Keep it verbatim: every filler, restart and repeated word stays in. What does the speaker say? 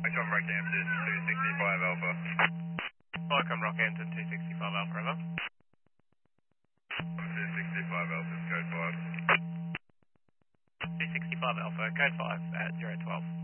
Welcome Rockhampton two sixty-five Alpha. Welcome Rockhampton two sixty-five Alpha, over. two sixty-five Alpha, code five. two sixty-five Alpha, code five at zero twelve.